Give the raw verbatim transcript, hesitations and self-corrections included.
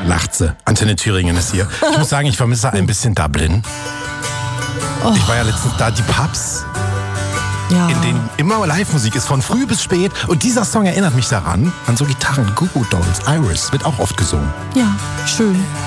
lacht sie. Antenne Thüringen ist hier. Ich muss sagen, ich vermisse ein bisschen Dublin. Oh. Ich war ja letztens da, die Pubs, Ja. in denen immer Live-Musik ist, von früh bis spät. Und dieser Song erinnert mich daran, an so Gitarren, Goo Goo Dolls, Iris, wird auch oft gesungen. Ja, schön.